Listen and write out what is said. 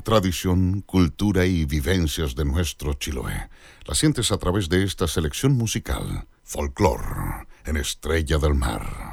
Tradición, cultura y vivencias de nuestro Chiloé. La sientes a través de esta selección musical. Folclor en Estrella del Mar.